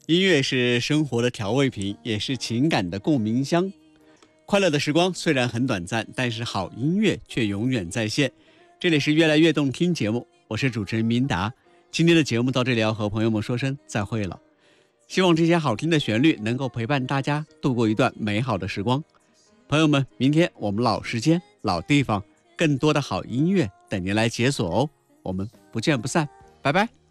音乐是生活的调味品，也是情感的共鸣箱。快乐的时光虽然很短暂，但是好音乐却永远在线。这里是越来越动听节目，我是主持人明达。今天的节目到这里要和朋友们说声再会了。希望这些好听的旋律能够陪伴大家度过一段美好的时光。朋友们，明天我们老时间、老地方，更多的好音乐等您来解锁哦。我们不见不散，拜拜。